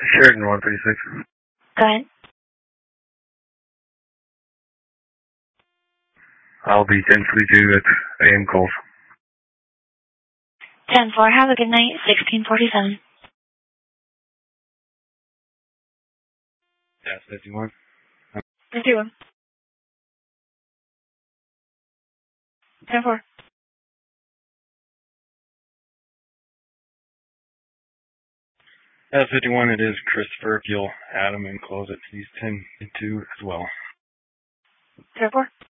Sheridan 136. Go ahead. I'll be 1042 at AM calls. 10-4, have a good night, 1647. Yes, 51. 51. 10-4. At 51, it is Christopher. If you'll add him and close it, please 10 and 2 as well. 10-4.